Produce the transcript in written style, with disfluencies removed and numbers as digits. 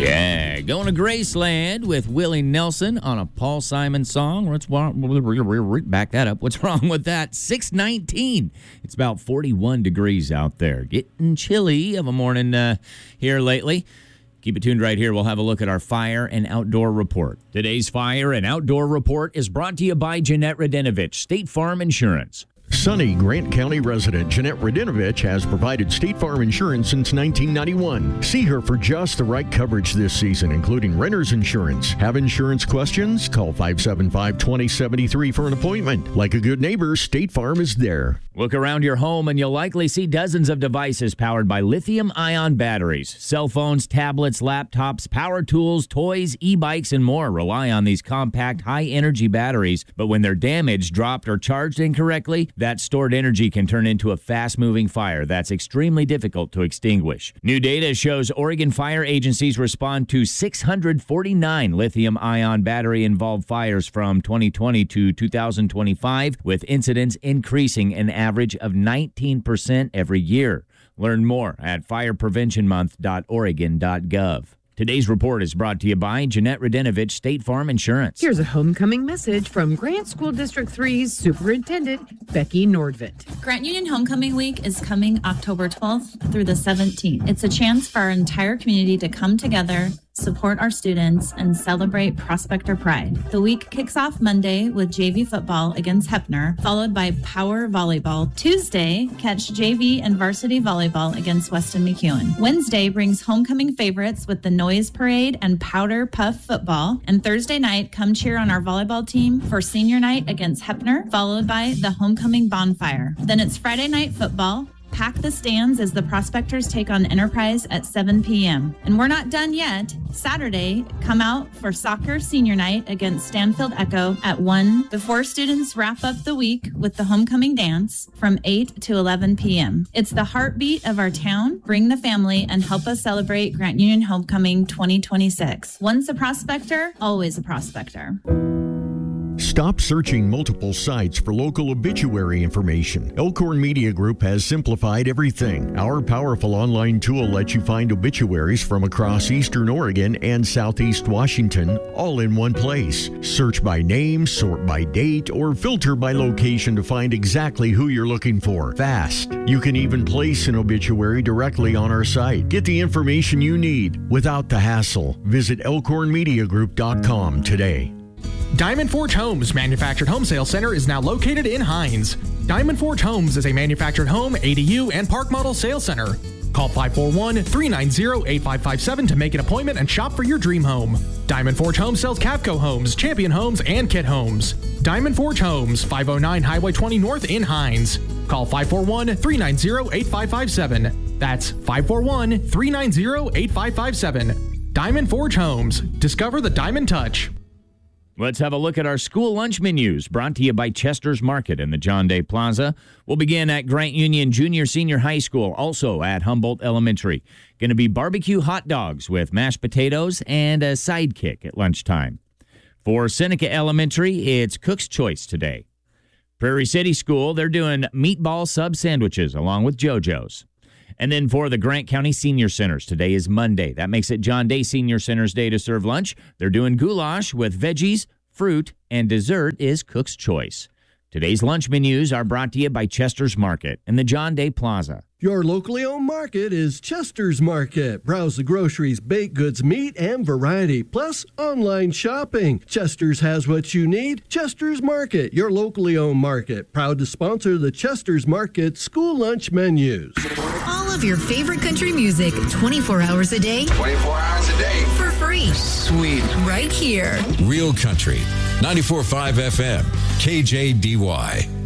Yeah, going to Graceland with Willie Nelson on a Paul Simon song. Let's back that up. What's wrong with that? 6:19. It's about 41 degrees out there. Getting chilly of a morning here lately. Keep it tuned right here. We'll have a look at our fire and outdoor report. Today's fire and outdoor report is brought to you by Jeanette Radinovich, State Farm Insurance. Sunny Grant County resident Jeanette Radinovich has provided State Farm Insurance since 1991. See her for just the right coverage this season, including renter's insurance. Have insurance questions? Call 575-2073 for an appointment. Like a good neighbor, State Farm is there. Look around your home and you'll likely see dozens of devices powered by lithium-ion batteries. Cell phones, tablets, laptops, power tools, toys, e-bikes, and more rely on these compact, high-energy batteries. But when they're damaged, dropped, or charged incorrectly, that stored energy can turn into a fast-moving fire that's extremely difficult to extinguish. New data shows Oregon fire agencies respond to 649 lithium-ion battery-involved fires from 2020 to 2025, with incidents increasing an average of 19% every year. Learn more at firepreventionmonth.oregon.gov. Today's report is brought to you by Jeanette Radinovich, State Farm Insurance. Here's a homecoming message from Grant School District 3's Superintendent, Becky Nordvit. Grant Union Homecoming Week is coming October 12th through the 17th. It's a chance for our entire community to come together, support our students, and celebrate Prospector Pride. The week kicks off Monday with JV football against Heppner, followed by Power Volleyball. Tuesday, catch JV and varsity volleyball against Weston McEwen. Wednesday brings homecoming favorites with the Noise Parade and Powder Puff football. And Thursday night, come cheer on our volleyball team for senior night against Heppner, followed by the homecoming bonfire. Then it's Friday night football. Pack the stands as the Prospectors take on Enterprise at 7 p.m. And we're not done yet. Saturday, come out for soccer senior night against Stanfield Echo at 1 before students wrap up the week with the homecoming dance from 8 to 11 p.m. It's the heartbeat of our town. Bring the family and help us celebrate Grant Union Homecoming 2026. Once a Prospector, always a Prospector. Stop searching multiple sites for local obituary information. Elkhorn Media Group has simplified everything. Our powerful online tool lets you find obituaries from across Eastern Oregon and Southeast Washington, all in one place. Search by name, sort by date, or filter by location to find exactly who you're looking for. Fast. You can even place an obituary directly on our site. Get the information you need without the hassle. Visit elkhornmediagroup.com today. Diamond Forge Homes Manufactured Home Sale Center is now located in Hines. Diamond Forge Homes is a manufactured home, ADU, and park model sales center. Call 541-390-8557 to make an appointment and shop for your dream home. Diamond Forge Homes sells Cavco Homes, Champion Homes, and Kit Homes. Diamond Forge Homes, 509 Highway 20 North in Hines. Call 541-390-8557. That's 541-390-8557. Diamond Forge Homes. Discover the Diamond Touch. Let's have a look at our school lunch menus, brought to you by Chester's Market in the John Day Plaza. We'll begin at Grant Union Junior Senior High School, also at Humboldt Elementary. Going to be barbecue hot dogs with mashed potatoes and a sidekick at lunchtime. For Seneca Elementary, it's Cook's Choice today. Prairie City School, they're doing meatball sub sandwiches along with JoJo's. And then for the Grant County Senior Centers, today is Monday. That makes it John Day Senior Center's day to serve lunch. They're doing goulash with veggies, fruit, and dessert is Cook's Choice. Today's lunch menus are brought to you by Chester's Market in the John Day Plaza. Your locally owned market is Chester's Market. Browse the groceries, baked goods, meat, and variety, plus online shopping. Chester's has what you need. Chester's Market, your locally owned market. Proud to sponsor the Chester's Market school lunch menus. All of your favorite country music, 24 hours a day. 24 hours a day. For free. Sweet. Right here. Real Country, 94.5 FM, KJDY.